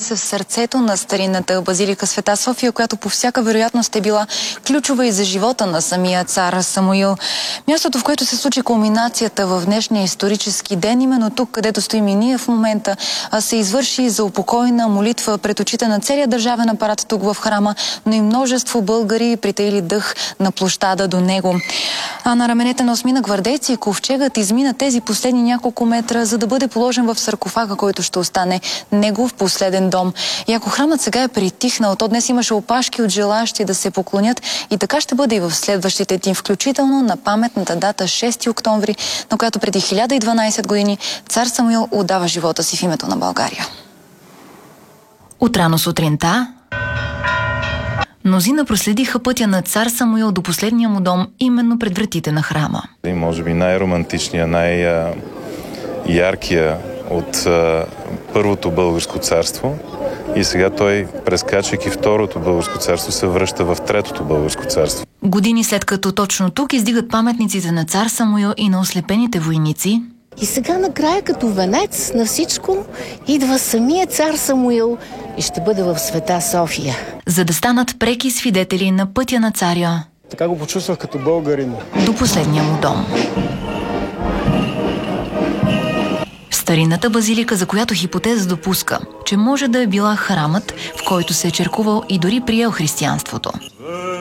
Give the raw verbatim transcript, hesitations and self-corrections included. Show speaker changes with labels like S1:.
S1: се в сърцето на старинната базилика Света София, която по всяка вероятност е била ключова и за живота на самия цар Самуил. Мястото, в което се случи кулминацията в днешния исторически ден, именно тук, където стоим и ние в момента, се извърши за упокойна молитва пред очите на целия държавен апарат тук в храма, но и множество българи притаили дъх на площада до него. А на раменете на осмина гвардейци ковчегът измина тези последни няколко метра, за да бъде положен в саркофага, който ще остане негов последен дом. И ако храмът сега е притихнал, то днес имаше опашки от желащи да се поклонят и така ще бъде и в следващите дни, включително на паметната дата шести октомври, на която преди хиляда и дванадесет години цар Самуил отдава живота си в името на България. Отрано сутринта мнозина проследиха пътя на цар Самуил до последния му дом, именно пред вратите на храма.
S2: И може би най-романтичния, най-яркия от а, първото българско царство. И сега той, прескачайки второто българско царство, се връща в третото българско царство.
S1: Години след като точно тук издигат паметниците на цар Самуил и на ослепените войници,
S3: и сега накрая като венец на всичко идва самия цар Самуил и ще бъде в Света София.
S1: За да станат преки свидетели на пътя на царя.
S4: Така го почувствах като българин.
S1: До последния му дом. Старинната базилика, за която хипотеза допуска, че може да е била храмът, в който се е черкувал и дори приел християнството.